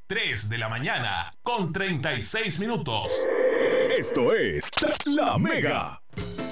3 de la mañana con 36 minutos. Esto es La Mega.